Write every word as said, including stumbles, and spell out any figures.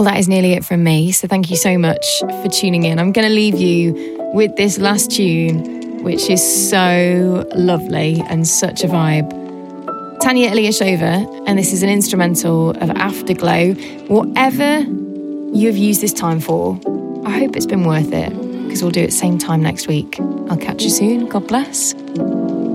Well, that is nearly it from me. So thank you so much for tuning in. I'm going to leave you with this last tune, which is so lovely and such a vibe. Tanya Ilyashova, and this is an instrumental of Afterglow. Whatever you have used this time for, I hope it's been worth it, because we'll do it same time next week. I'll catch you soon. God bless.